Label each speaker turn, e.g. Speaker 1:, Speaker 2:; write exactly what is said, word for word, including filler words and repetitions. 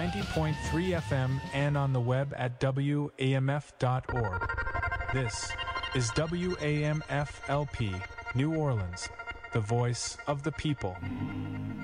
Speaker 1: ninety point three F M and on the web at W A M F dot org. This is W A M F L P, New Orleans, the voice of the people.